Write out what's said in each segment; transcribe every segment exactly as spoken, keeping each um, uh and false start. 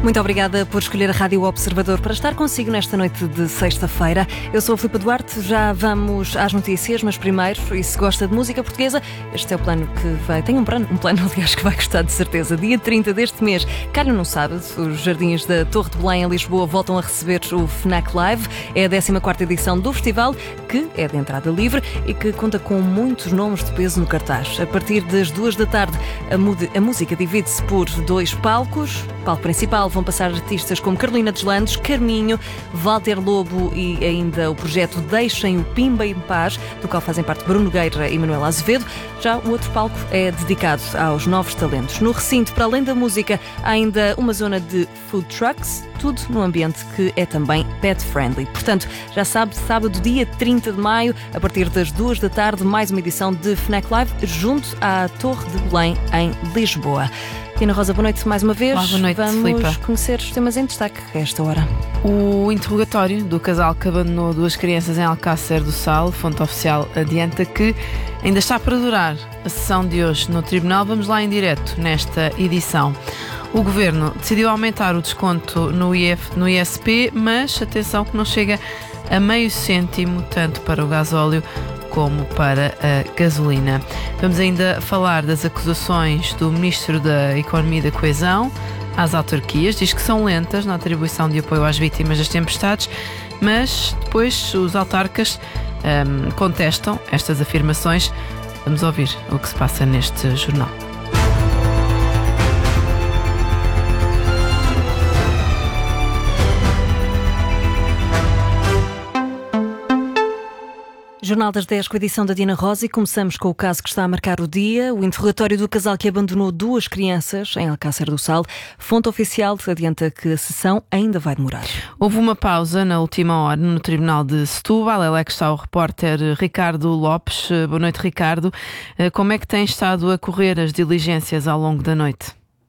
Muito obrigada por escolher a Rádio Observador para estar consigo nesta noite de sexta-feira. Eu sou a Filipe Duarte, já vamos às notícias, mas primeiro, e se gosta de música portuguesa, este é o plano que vai... Tem um plano, um plano aliás, que vai gostar de certeza. Dia trinta deste mês, calha num sábado, os jardins da Torre de Belém em Lisboa voltam a receber o FNAC Live. É a décima quarta edição do festival, que é de entrada livre e que conta com muitos nomes de peso no cartaz. A partir das duas da tarde, a, mude, a música divide-se por dois palcos. Palco principal vão passar artistas como Carolina Deslandes, Carminho, Walter Lobo e ainda o projeto Deixem o Pimba em Paz, do qual fazem parte Bruno Gueira e Manuela Azevedo. Já o outro palco é dedicado aos novos talentos. No recinto, para além da música, há ainda uma zona de food trucks, tudo no ambiente que é também pet friendly. Portanto, já sabe, sábado, dia trinta de maio, a partir das duas da tarde, mais uma edição de FNAC Live junto à Torre de Belém, em Lisboa. Tina Rosa, boa noite mais uma vez. Olá, boa noite, Vamos Filipa. conhecer os temas em destaque a esta hora. O interrogatório do casal que abandonou duas crianças em Alcácer do Sal, fonte oficial adianta que ainda está para durar a sessão de hoje no Tribunal. Vamos lá em direto nesta edição. O Governo decidiu aumentar o desconto no I F, no I S P, mas atenção que não chega a meio cêntimo, tanto para o gasóleo como para a gasolina. Vamos ainda falar das acusações do Ministro da Economia e da Coesão às autarquias. Diz que são lentas na atribuição de apoio às vítimas das tempestades, mas depois os autarcas hum, contestam estas afirmações. Vamos ouvir o que se passa neste jornal. Jornal das dez com a edição da Dina Rosa e começamos com o caso que está a marcar o dia, o interrogatório do casal que abandonou duas crianças em Alcácer do Sal. Fonte oficial adianta que a sessão ainda vai demorar. Houve uma pausa na última hora no Tribunal de Setúbal. É lá que está o repórter Ricardo Lopes. Boa noite, Ricardo. Como é que têm estado a correr as diligências ao longo da noite?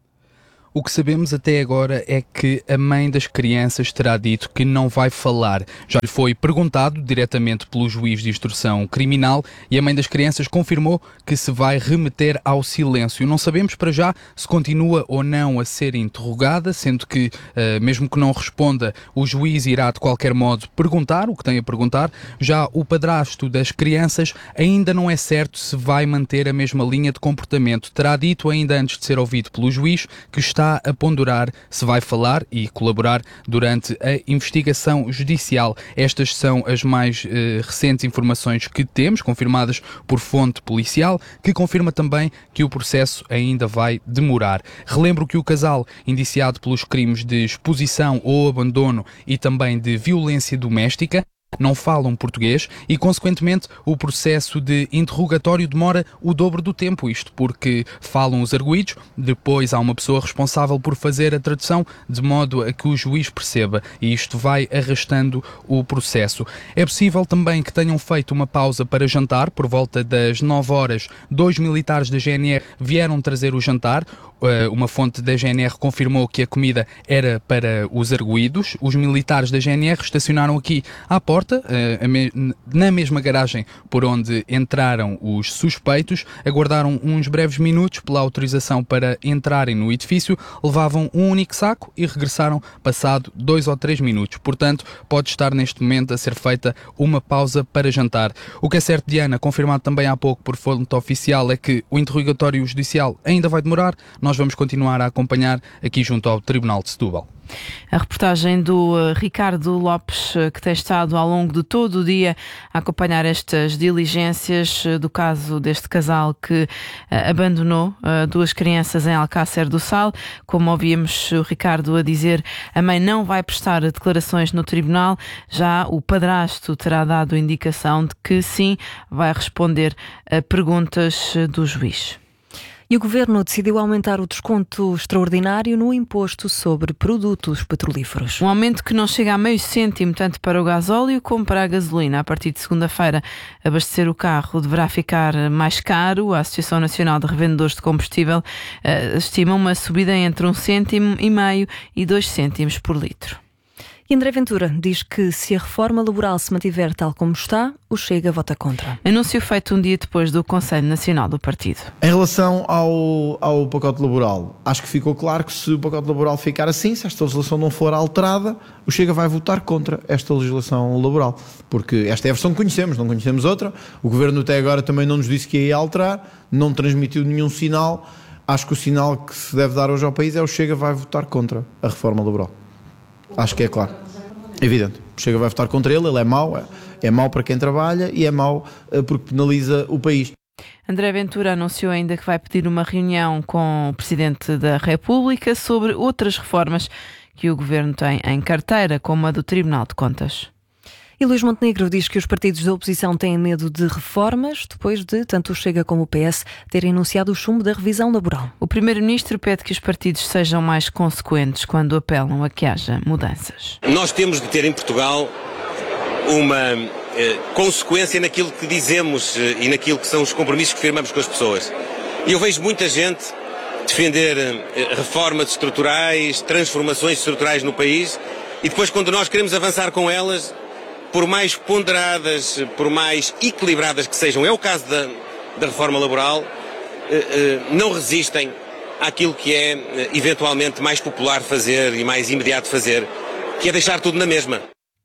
O que sabemos até agora é que a mãe das crianças terá dito que não vai falar. Já lhe foi perguntado diretamente pelo juiz de instrução criminal e a mãe das crianças confirmou que se vai remeter ao silêncio. Não sabemos para já se continua ou não a ser interrogada, sendo que, uh, mesmo que não responda, o juiz irá de qualquer modo perguntar o que tem a perguntar. Já o padrasto das crianças ainda não é certo se vai manter a mesma linha de comportamento. Terá dito ainda antes de ser ouvido pelo juiz que está a ponderar se vai falar e colaborar durante a investigação judicial. Estas são as mais eh, recentes informações que temos, confirmadas por fonte policial, que confirma também que o processo ainda vai demorar. Relembro que o casal, indiciado pelos crimes de exposição ou abandono e também de violência doméstica, não falam português e, consequentemente, o processo de interrogatório demora o dobro do tempo, isto porque falam os arguidos, depois há uma pessoa responsável por fazer a tradução de modo a que o juiz perceba e isto vai arrastando o processo. É possível também que tenham feito uma pausa para jantar, por volta das nove horas, dois militares da G N R vieram trazer o jantar. Uma fonte da G N R confirmou que a comida era para os arguidos. Os militares da G N R estacionaram aqui à porta, na mesma garagem por onde entraram os suspeitos, aguardaram uns breves minutos pela autorização para entrarem no edifício, levavam um único saco e regressaram passado dois ou três minutos. Portanto, pode estar neste momento a ser feita uma pausa para jantar. O que é certo, Diana, confirmado também há pouco por fonte oficial, é que o interrogatório judicial ainda vai demorar. Nós vamos continuar a acompanhar aqui junto ao Tribunal de Setúbal. A reportagem do uh, Ricardo Lopes, uh, que tem estado ao longo de todo o dia a acompanhar estas diligências uh, do caso deste casal que uh, abandonou uh, duas crianças em Alcácer do Sal. Como ouvíamos o Ricardo a dizer, a mãe não vai prestar declarações no tribunal, já o padrasto terá dado indicação de que sim, vai responder a perguntas uh, do juiz. E o Governo decidiu aumentar o desconto extraordinário no imposto sobre produtos petrolíferos. Um aumento que não chega a meio cêntimo tanto para o gasóleo como para a gasolina. A partir de segunda-feira, abastecer o carro deverá ficar mais caro. A Associação Nacional de Revendedores de Combustível uh, estima uma subida entre um cêntimo e meio e dois cêntimos por litro. E André Ventura diz que se a reforma laboral se mantiver tal como está, o Chega vota contra. Anúncio feito um dia depois do Conselho Nacional do Partido. Em relação ao, ao pacote laboral, acho que ficou claro que se o pacote laboral ficar assim, se esta legislação não for alterada, o Chega vai votar contra esta legislação laboral. Porque esta é a versão que conhecemos, não conhecemos outra. O Governo até agora também não nos disse que ia alterar, não transmitiu nenhum sinal. Acho que o sinal que se deve dar hoje ao país é o Chega vai votar contra a reforma laboral. Acho que é claro. Evidente. O Chega vai votar contra ele, ele é mau, é, é mau para quem trabalha e é mau uh, porque penaliza o país. André Ventura anunciou ainda que vai pedir uma reunião com o Presidente da República sobre outras reformas que o Governo tem em carteira, como a do Tribunal de Contas. E Luís Montenegro diz que os partidos da oposição têm medo de reformas, depois de tanto o Chega como o P S terem anunciado o chumbo da revisão laboral. O Primeiro-Ministro pede que os partidos sejam mais consequentes quando apelam a que haja mudanças. Nós temos de ter em Portugal uma eh, consequência naquilo que dizemos eh, e naquilo que são os compromissos que firmamos com as pessoas. E eu vejo muita gente defender eh, reformas estruturais, transformações estruturais no país, e depois, quando nós queremos avançar com elas, por mais ponderadas, por mais equilibradas que sejam, é o caso da, da reforma laboral, não resistem àquilo que é eventualmente mais popular fazer e mais imediato fazer, que é deixar tudo na mesma.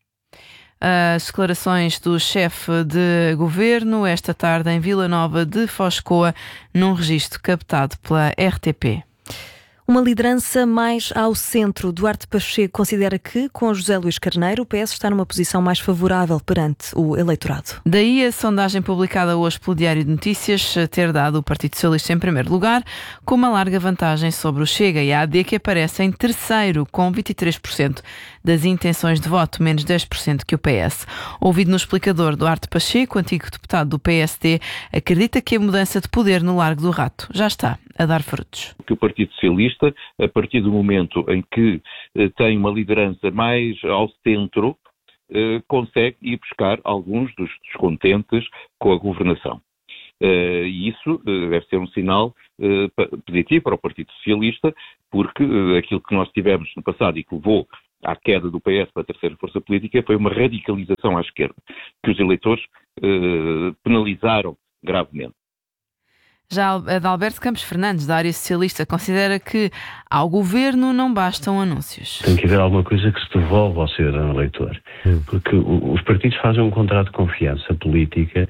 As declarações do chefe de governo esta tarde em Vila Nova de Foscoa, num registro captado pela R T P. Uma liderança mais ao centro. Duarte Pacheco considera que, com José Luís Carneiro, o P S está numa posição mais favorável perante o eleitorado. Daí a sondagem publicada hoje pelo Diário de Notícias ter dado o Partido Socialista em primeiro lugar, com uma larga vantagem sobre o Chega e a A D, que aparece em terceiro, com vinte e três por cento das intenções de voto, menos dez por cento que o P S. Ouvido no explicador, Duarte Pacheco, antigo deputado do P S D, acredita que a mudança de poder no Largo do Rato já está a dar frutos. Que o Partido Socialista, a partir do momento em que eh, tem uma liderança mais ao centro, eh, consegue ir buscar alguns dos descontentes com a governação. Eh, e isso eh, deve ser um sinal eh, positivo para o Partido Socialista, porque eh, aquilo que nós tivemos no passado e que levou à queda do P S para a terceira força política foi uma radicalização à esquerda, que os eleitores eh, penalizaram gravemente. Já Adalberto Campos Fernandes, da área socialista, considera que ao governo não bastam anúncios. Tem que haver alguma coisa que se devolva ao cidadão eleitor. Porque os partidos fazem um contrato de confiança política